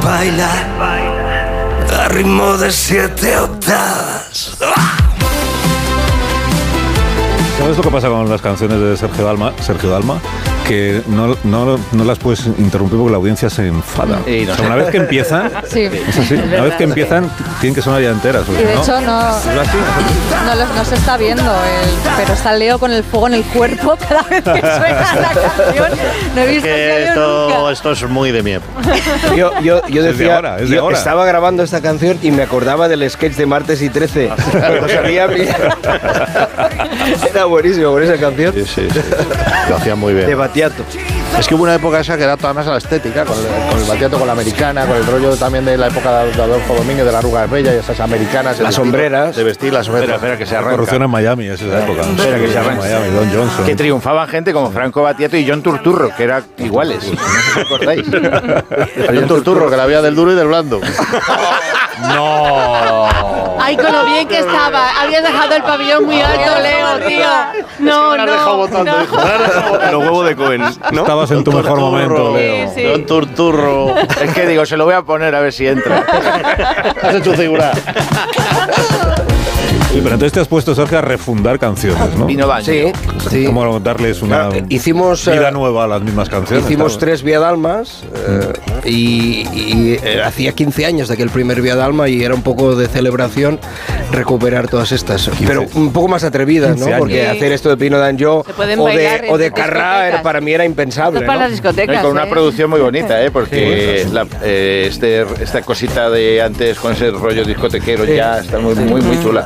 baila a ritmo de 7 octavas. ¿Sabes lo que pasa con las canciones de Sergio Dalma? Que no las puedes interrumpir porque la audiencia se enfada. O sea, una vez que empiezan, Sí. es así, una vez que empiezan tienen que sonar ya enteras. Y de hecho no se está viendo, pero está Leo con el fuego en el cuerpo cada vez que suena la canción. No he visto que nunca. Esto es muy de mi época. Yo decía, Es de ahora. estaba grabando esta canción y me acordaba del sketch de Martes y 13. Cuando salía era buenísimo con esa canción. Sí. Lo hacía muy bien. De Batiato. Es que hubo una época esa que era toda más a la estética, con el Batiato, con la americana, con el rollo también de la época de Adolfo Domínguez, de la Arruga Bella y esas americanas. Las sombreras. De vestir las sombreras. Espera, que se La arranca. corrupción en Miami, es esa época. Espera, que se arranca. Miami, Don Johnson. Que triunfaban gente como Franco Battiato y John Turturro, que eran iguales. No sé si os acordáis. Había un Turturro que la había del duro y del blando. No. Ay, con lo bien que estaba. Habías dejado el pabellón muy alto, Leo, tío. No. Los huevos de Cohen, ¿no? Estabas en tu mejor momento, Leo. Sí. Don Turturro. Es que digo, se lo voy a poner a ver si entra. Has hecho figura. Sí, pero entonces te has puesto, Sergio, a refundar canciones, ¿no? Vino Banjo. Sí. Como darles una Hicimos vida nueva a las mismas canciones. Hicimos claro. 3 Viadalmas y hacía 15 años de aquel primer Viadalma y era un poco de celebración recuperar todas estas, pero un poco más atrevidas, 15 ¿no? Porque años. hacer esto de Pino Danjó Se pueden o bailar de en Carrá discotecas. para mí era impensable, Esto es para ¿no? las discotecas. Y con una producción muy bonita, porque esta cosita de antes con ese rollo discotequero ya está muy chula.